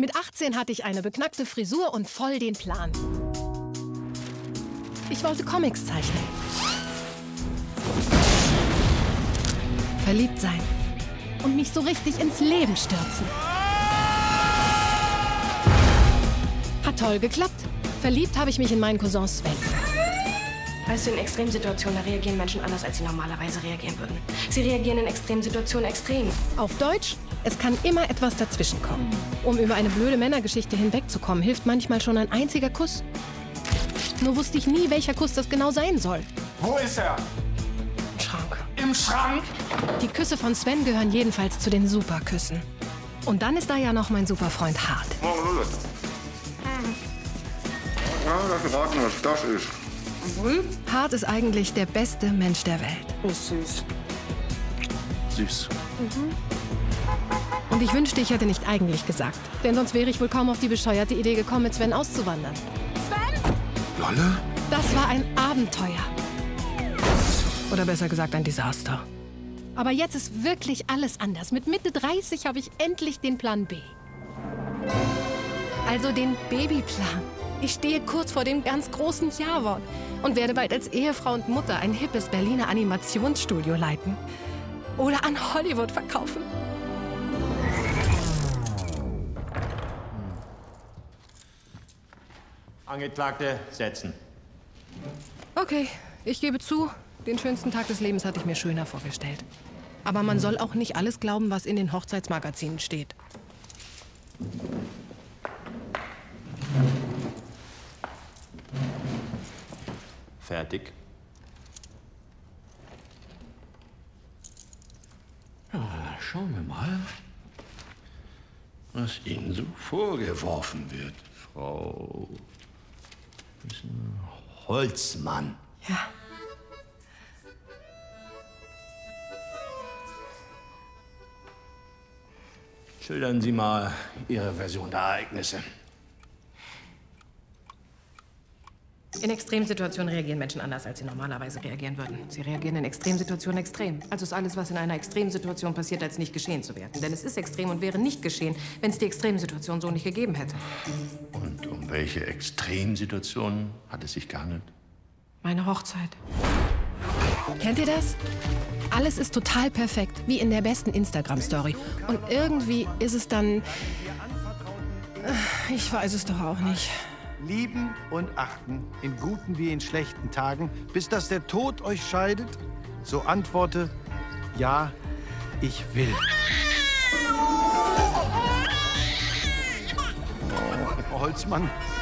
Mit 18 hatte ich eine beknackte Frisur und voll den Plan. Ich wollte Comics zeichnen. Verliebt sein. Und mich so richtig ins Leben stürzen. Hat toll geklappt. Verliebt habe ich mich in meinen Cousin Sven. Weißt du, in Extremsituationen, da reagieren Menschen anders, als sie normalerweise reagieren würden. Sie reagieren in Extremsituationen extrem. Auf Deutsch, es kann immer etwas dazwischenkommen. Um über eine blöde Männergeschichte hinwegzukommen, hilft manchmal schon ein einziger Kuss. Nur wusste ich nie, welcher Kuss das genau sein soll. Wo ist er? Im Schrank. Im Schrank? Die Küsse von Sven gehören jedenfalls zu den Superküssen. Und dann ist da ja noch mein Superfreund Hart. Ja, das raten, was das ist. Hart ist eigentlich der beste Mensch der Welt. Ist süß. Süß. Und ich wünschte, ich hätte nicht eigentlich gesagt. Denn sonst wäre ich wohl kaum auf die bescheuerte Idee gekommen, mit Sven auszuwandern. Lolle? Das war ein Abenteuer. Oder besser gesagt, ein Desaster. Aber jetzt ist wirklich alles anders. Mit Mitte 30 habe ich endlich den Plan B. Also den Babyplan. Ich stehe kurz vor dem ganz großen Jawort und werde bald als Ehefrau und Mutter ein hippes Berliner Animationsstudio leiten. Oder an Hollywood verkaufen. Angeklagte, setzen. Okay, ich gebe zu, den schönsten Tag des Lebens hatte ich mir schöner vorgestellt. Aber man soll auch nicht alles glauben, was in den Hochzeitsmagazinen steht. Fertig. Ja, schauen wir mal, was Ihnen so vorgeworfen wird, Frau Holzmann. Ja. Schildern Sie mal Ihre Version der Ereignisse. In Extremsituationen reagieren Menschen anders, als sie normalerweise reagieren würden. Sie reagieren in Extremsituationen extrem. Also ist alles, was in einer Extremsituation passiert, als nicht geschehen zu werden. Denn es ist extrem und wäre nicht geschehen, wenn es die Extremsituation so nicht gegeben hätte. Und um welche Extremsituationen hat es sich gehandelt? Meine Hochzeit. Kennt ihr das? Alles ist total perfekt, wie in der besten Instagram-Story. Und irgendwie ist es dann... Ich weiß es doch auch nicht. Lieben und achten, in guten wie in schlechten Tagen, bis dass der Tod euch scheidet? So antworte, ja, ich will. Frau Holzmann,